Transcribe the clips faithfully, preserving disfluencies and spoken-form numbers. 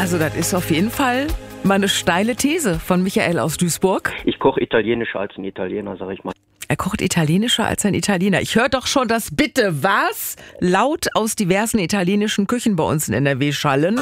Also das ist auf jeden Fall mal eine steile These von Michael aus Duisburg. Ich koche italienischer als ein Italiener, sag ich mal. Er kocht italienischer als ein Italiener. Ich höre doch schon das Bitte was laut aus diversen italienischen Küchen bei uns in N R W schallen.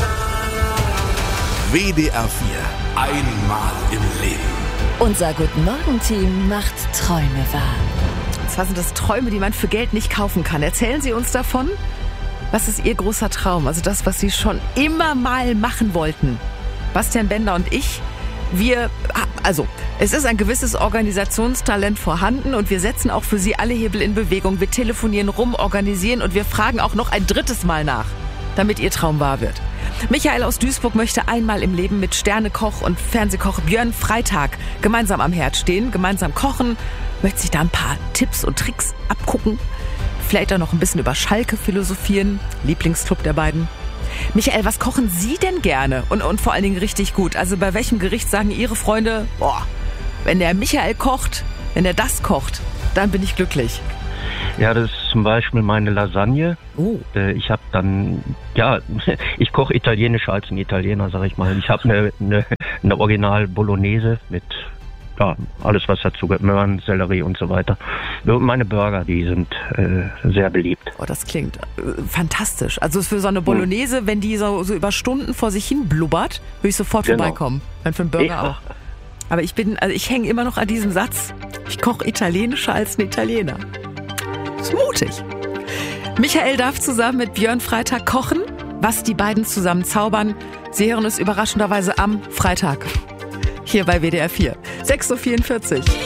W D R vier. Einmal im Leben. Unser Guten-Morgen-Team macht Träume wahr. Was sind das Träume, die man für Geld nicht kaufen kann? Erzählen Sie uns davon. Was ist Ihr großer Traum? Also das, was Sie schon immer mal machen wollten. Bastian Bender und ich, wir, also es ist ein gewisses Organisationstalent vorhanden und wir setzen auch für Sie alle Hebel in Bewegung. Wir telefonieren rum, organisieren und wir fragen auch noch ein drittes Mal nach, damit Ihr Traum wahr wird. Michael aus Duisburg möchte einmal im Leben mit Sternekoch und Fernsehkoch Björn Freitag gemeinsam am Herd stehen, gemeinsam kochen, möchte sich da ein paar Tipps und Tricks abgucken, vielleicht auch noch ein bisschen über Schalke philosophieren, Lieblingsclub der beiden. Michael, was kochen Sie denn gerne und, und vor allen Dingen richtig gut? Also bei welchem Gericht sagen Ihre Freunde, boah, wenn der Michael kocht, wenn er das kocht, dann bin ich glücklich. Ja, das ist zum Beispiel meine Lasagne. Oh. Ich habe dann, ja, ich koche italienischer als ein Italiener, sag ich mal. Ich habe eine, eine, eine Original Bolognese mit, ja, alles was dazu gehört, Möhren, Sellerie und so weiter. Und meine Burger, die sind äh, sehr beliebt. Oh, das klingt äh, fantastisch. Also für so eine Bolognese, hm. wenn die so, so über Stunden vor sich hin blubbert, würde ich sofort genau. vorbeikommen. Dann für einen Burger ja. auch. Aber ich bin, also ich hänge immer noch an diesem Satz, ich koche italienischer als ein Italiener. Das ist mutig. Michael darf zusammen mit Björn Freitag kochen. Was die beiden zusammen zaubern, Sie hören es überraschenderweise am Freitag. Hier bei W D R vier. sechs Uhr vierundvierzig.